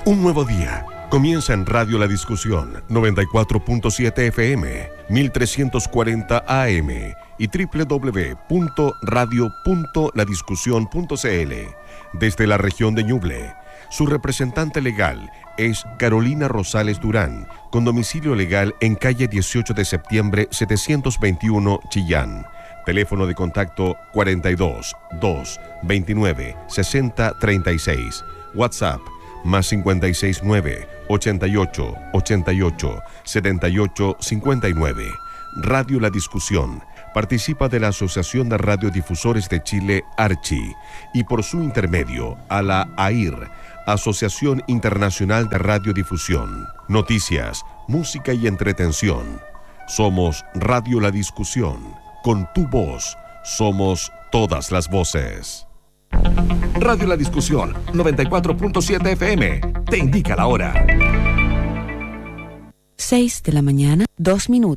Un nuevo día comienza en Radio La Discusión, 94.7 FM, 1340 AM y www.radio.ladiscusión.cl. Desde la región de Ñuble, su representante legal es Carolina Rosales Durán, con domicilio legal en calle 18 de septiembre 721, Chillán. Teléfono de contacto 42 2 29 60 36. WhatsApp más 569 88 88 78 59. Radio La Discusión participa de la Asociación de Radiodifusores de Chile, ARCHI, y por su intermedio a la AIR, Asociación Internacional de Radiodifusión. Noticias, música y entretención. Somos Radio La Discusión. Con tu voz, somos todas las voces. Radio La Discusión, 94.7 FM, te indica la hora. 6:02 a.m.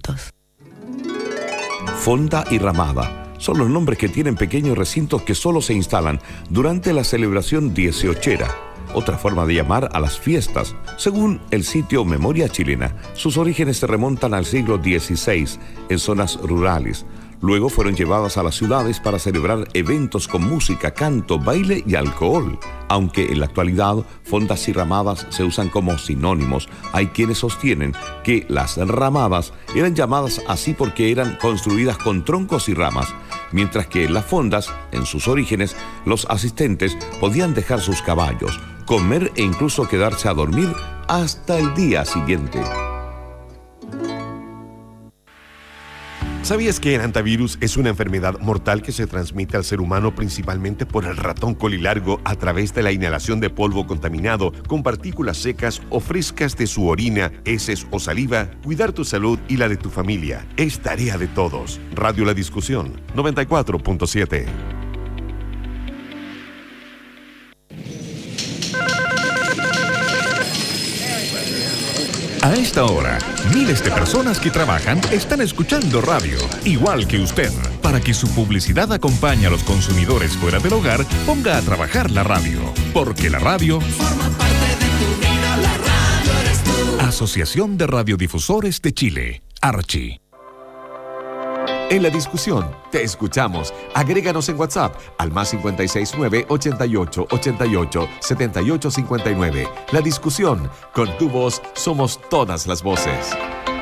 Fonda y ramada son los nombres que tienen pequeños recintos que solo se instalan durante la celebración 18era, otra forma de llamar a las fiestas. Según el sitio Memoria Chilena, sus orígenes se remontan al siglo XVI en zonas rurales. Luego fueron llevadas a las ciudades para celebrar eventos con música, canto, baile y alcohol. Aunque en la actualidad fondas y ramadas se usan como sinónimos, hay quienes sostienen que las ramadas eran llamadas así porque eran construidas con troncos y ramas, mientras que en las fondas, en sus orígenes, los asistentes podían dejar sus caballos, comer e incluso quedarse a dormir hasta el día siguiente. ¿Sabías que el hantavirus es una enfermedad mortal que se transmite al ser humano principalmente por el ratón colilargo a través de la inhalación de polvo contaminado con partículas secas o frescas de su orina, heces o saliva? Cuidar tu salud y la de tu familia es tarea de todos. Radio La Discusión, 94.7. A esta hora, miles de personas que trabajan están escuchando radio, igual que usted. Para que su publicidad acompañe a los consumidores fuera del hogar, ponga a trabajar la radio. Porque la radio forma parte de tu vida, la radio eres tú. Asociación de Radiodifusores de Chile, ARCHI. En La Discusión, te escuchamos. Agréganos en WhatsApp al más 569 88 88 78 59. La Discusión, con tu voz somos todas las voces.